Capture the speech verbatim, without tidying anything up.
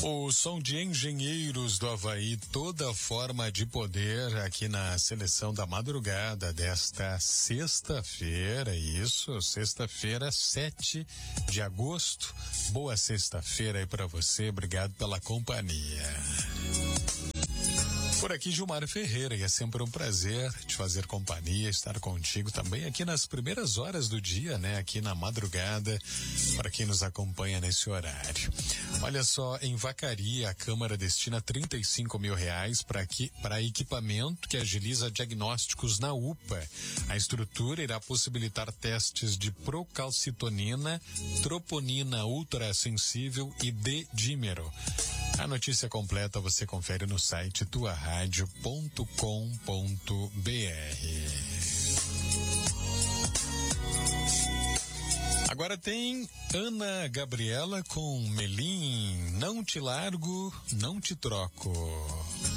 O som de Engenheiros do Havaí, toda forma de poder aqui na seleção da madrugada desta sexta-feira, isso, sexta-feira, sete de agosto. Boa sexta-feira aí pra você, obrigado pela companhia. Por aqui, Gilmar Ferreira, e é sempre um prazer te fazer companhia, estar contigo também aqui nas primeiras horas do dia, né? Aqui na madrugada, para quem nos acompanha nesse horário. Olha só, em Vacaria, a Câmara destina trinta e cinco mil reais para para equipamento que agiliza diagnósticos na U P A. A estrutura irá possibilitar testes de procalcitonina, troponina ultrassensível e D-dímero. A notícia completa você confere no site tua rádio ponto com ponto br. Agora tem Ana Gabriela com Melim, não te largo, não te troco.